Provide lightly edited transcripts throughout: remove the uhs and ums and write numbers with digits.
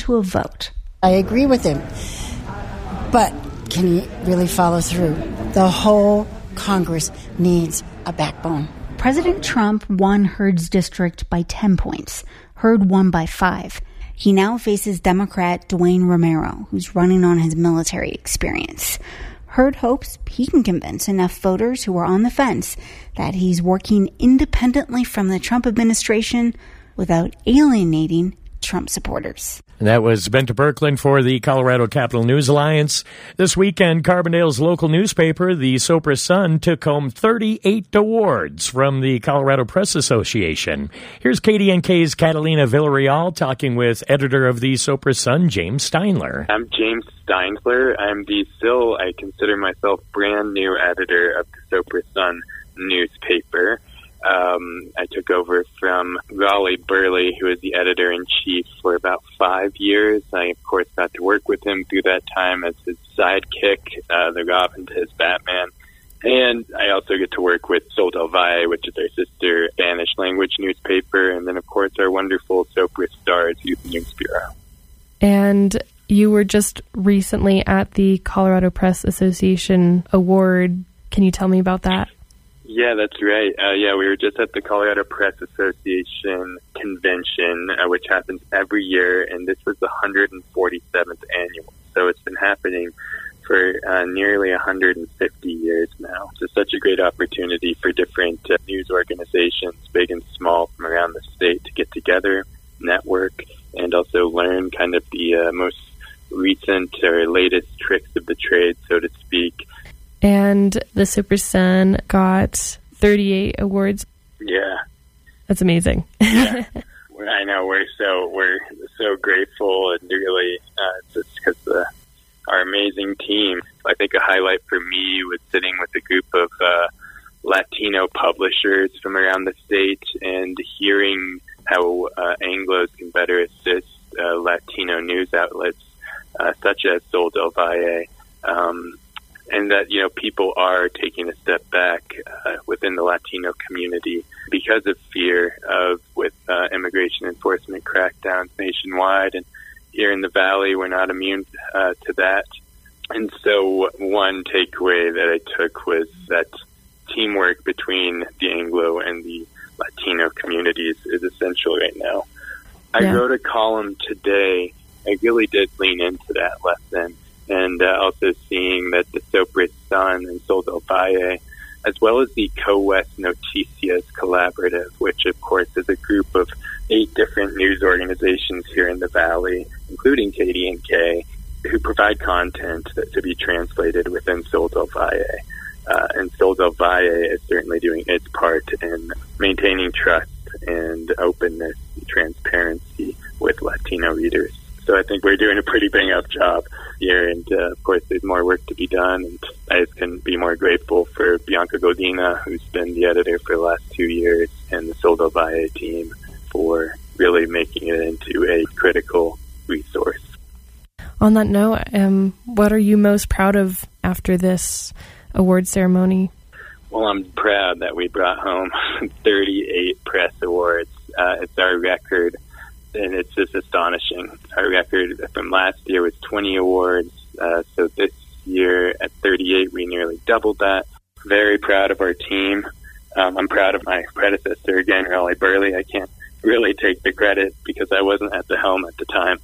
to a vote. I agree with him, but can he really follow through? The whole Congress needs a backbone. President Trump won Hurd's district by 10 points. Hurd won by 5. He now faces Democrat Dwayne Romero, who's running on his military experience. Hurd hopes he can convince enough voters who are on the fence that he's working independently from the Trump administration without alienating Trump supporters. And that was Bente Birkeland for the Colorado Capital News Alliance. This weekend, Carbondale's local newspaper, the Sopris Sun, took home 38 awards from the Colorado Press Association. Here's KDNK's Catalina Villarreal talking with editor of the Sopris Sun, James Steinler. I'm James Steinler. I'm I consider myself brand new editor of the Sopris Sun newspaper. I took over from Raleigh Burley, who was the editor-in-chief for about 5 years. I, of course, got to work with him through that time as his sidekick, the Robin to his Batman. And I also get to work with Sol del Valle, which is our sister Spanish-language newspaper, and then, of course, our wonderful Sopris Stars Youth News Bureau. And you were just recently at the Colorado Press Association Award. Can you tell me about that? Yeah, that's right. We were just at the Colorado Press Association convention, which happens every year, and this was the 147th annual. So it's been happening for nearly 150 years now. So such a great opportunity for different news organizations, big and small, from around the state to get together, network, and also learn kind of the most recent or latest tricks of the trade, so to speak. And the Sopris Sun got 38 awards. Yeah. That's amazing. Yeah. I know we're so grateful, and really just because our amazing team. I think a highlight for me was sitting with a group of Latino publishers from around the state and hearing how Anglos can better assist Latino news outlets such as Sol del Valle. And that, people are taking a step back within the Latino community because of fear with immigration enforcement crackdowns nationwide. And here in the Valley, we're not immune to that. And so one takeaway that I took was that teamwork between the Anglo and the Latino communities is essential right now. I wrote a column today. I really did lean into that lesson. And also seeing that the Sopris Sun and Sol del Valle, as well as the Co-West Noticias Collaborative, which, of course, is a group of 8 different news organizations here in the Valley, including KDNK, who provide content to be translated within Sol del Valle. And Sol del Valle is certainly doing its part in maintaining trust and openness and transparency with Latino readers. So I think we're doing a pretty bang-up job here, and of course there's more work to be done, and I just couldn't be more grateful for Bianca Godina, who's been the editor for the last 2 years, and the Sol del Valle team for really making it into a critical resource. On that note, what are you most proud of after this award ceremony? Well, I'm proud that we brought home 38 press awards. It's our record. And it's just astonishing. Our record from last year was 20 awards. So this year at 38, we nearly doubled that. Very proud of our team. I'm proud of my predecessor, again, Raleigh Burley. I can't really take the credit because I wasn't at the helm at the time.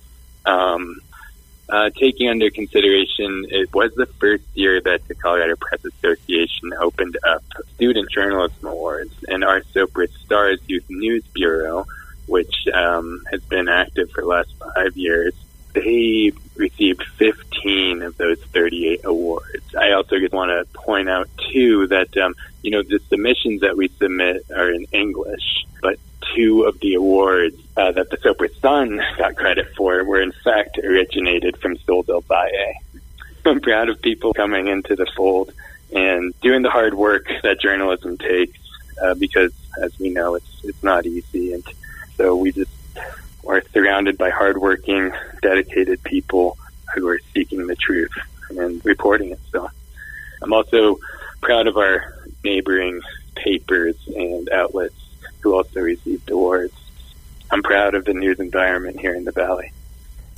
Taking under consideration, it was the first year that the Colorado Press Association opened up Student Journalism Awards, and our Sopris Stars Youth News Bureau, which has been active for the last 5 years, they received 15 of those 38 awards. I also just want to point out, too, that, the submissions that we submit are in English, but 2 of the awards that the Sopris Sun got credit for were, in fact, originated from Sol del Valle. I'm proud of people coming into the fold and doing the hard work that journalism takes because, as we know, it's not easy. And so we just are surrounded by hardworking, dedicated people who are seeking the truth and reporting it. So I'm also proud of our neighboring papers and outlets who also received awards. I'm proud of the news environment here in the Valley.